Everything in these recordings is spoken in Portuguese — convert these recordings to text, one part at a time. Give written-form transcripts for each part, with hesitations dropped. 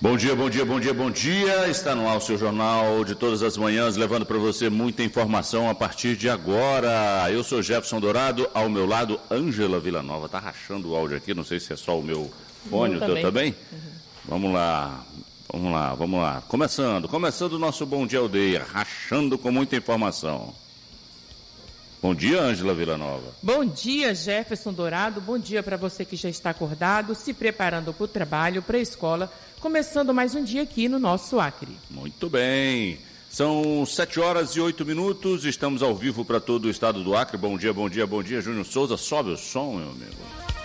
Bom dia, bom dia, bom dia, bom dia. Está no ar o seu jornal de todas as manhãs, levando para você muita informação a partir de agora. Eu sou Jefferson Dourado, ao meu lado, Ângela Villanova. Está rachando o áudio aqui, não sei se é só o meu fone, o teu também? Vamos lá. Começando o nosso Bom Dia Aldeia, rachando com muita informação. Bom dia, Ângela Villanova. Bom dia, Jefferson Dourado. Bom dia para você que já está acordado, se preparando para o trabalho, para a escola, começando mais um dia aqui no nosso Acre. Muito bem. São 7h08, estamos ao vivo para todo o estado do Acre. Bom dia, bom dia, bom dia, Júnior Souza. Sobe o som, meu amigo.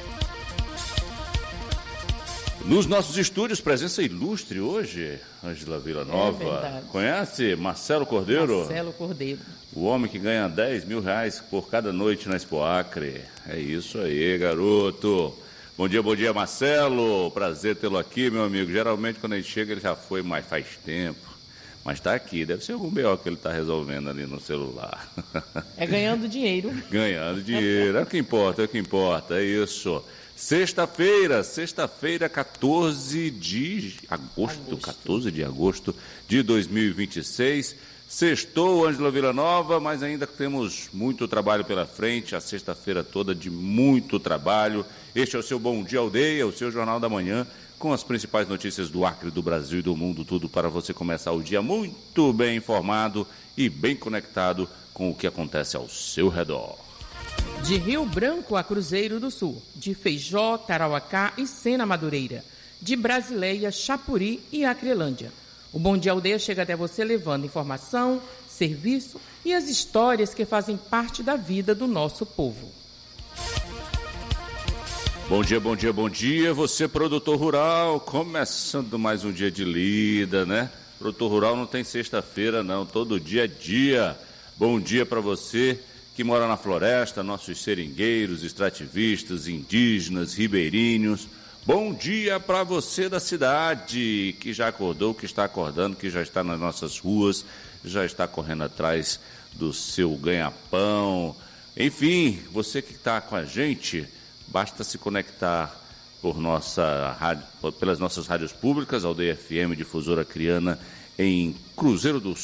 Nos nossos estúdios, presença ilustre hoje, Ângela Villanova. É verdade. Conhece Marcelo Cordeiro? Marcelo Cordeiro. O homem que ganha R$10 mil por cada noite na Expo Acre. É isso aí, garoto. Bom dia, Marcelo. Prazer tê-lo aqui, meu amigo. Geralmente, quando a gente chega, ele já foi, mas faz tempo. Mas está aqui. Deve ser algum BO que ele está resolvendo ali no celular. É ganhando dinheiro. Ganhando dinheiro. É o que importa, é isso. Sexta-feira, 14 de agosto de 2026. Sextou, Ângela Villanova, mas ainda temos muito trabalho pela frente, a sexta-feira toda de muito trabalho. Este é o seu Bom Dia Aldeia, o seu Jornal da Manhã, com as principais notícias do Acre, do Brasil e do mundo, tudo para você começar o dia muito bem informado e bem conectado com o que acontece ao seu redor. De Rio Branco a Cruzeiro do Sul, de Feijó, Tarauacá e Sena Madureira, de Brasileia, Chapuri e Acrelândia. O Bom Dia Aldeia chega até você levando informação, serviço e as histórias que fazem parte da vida do nosso povo. Bom dia, bom dia, bom dia. Você, produtor rural, começando mais um dia de lida, né? Produtor rural não tem sexta-feira, não. Todo dia é dia. Bom dia para você que mora na floresta, nossos seringueiros, extrativistas, indígenas, ribeirinhos. Bom dia para você da cidade, que já acordou, que está acordando, que já está nas nossas ruas, já está correndo atrás do seu ganha-pão. Enfim, você que está com a gente, basta se conectar pelas nossas rádios públicas, Aldeia FM, Difusora Acreana, em Cruzeiro do